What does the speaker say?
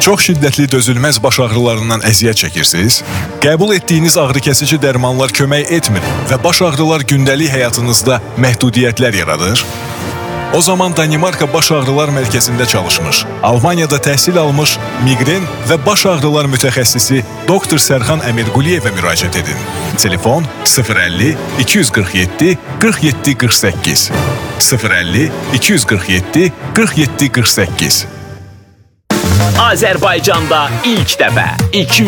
Çox şiddətli dözülməz baş ağrılarından əziyyət çəkirsiniz? Qəbul etdiyiniz ağrıkəsici dərmanlar kömək etmir və baş ağrılar gündəlik həyatınızda məhdudiyyətlər yaradır? O zaman Danimarka Baş Ağrılar Mərkəzində çalışmış, Almaniyada təhsil almış miqren və baş ağrılar mütəxəssisi Dr. Sərxan Əmirquliyevə müraciət edin. Telefon 050 247 47 48 050 247 47 48. Azərbaycanda ilk dəfə 200